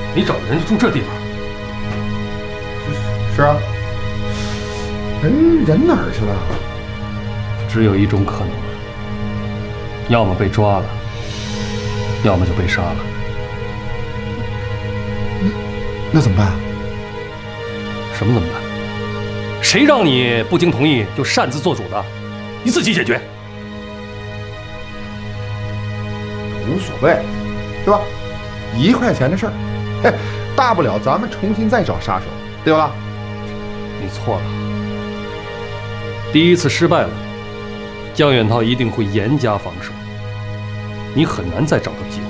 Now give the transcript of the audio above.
你找的人就住这地方？ 是啊。人哪儿去了？ 只有一种可能了，要么被抓了，要么就被杀了。 那怎么办？ 什么怎么办？谁让你不经同意就擅自做主的？你自己解决。 无所谓，对吧？1块钱的事儿，嘿，大不了咱们重新再找杀手，对吧？ 你错了。第一次失败了，江远涛一定会严加防守，你很难再找到机会。